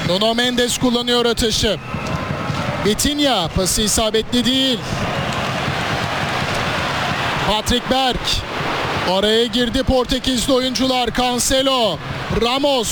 Nuno Mendes kullanıyor atışı. Vitinha pası isabetli değil. Patrick Berg araya girdi Portekizli oyuncular. Cancelo, Ramos